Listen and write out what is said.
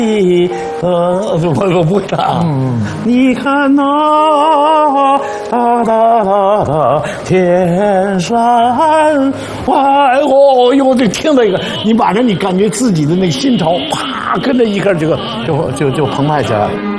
我不会唱。你看那哒哒哒哒，天山外，哦哟，就听到一个，你马上你感觉自己的那心潮，啪，跟着一下就澎湃起来了。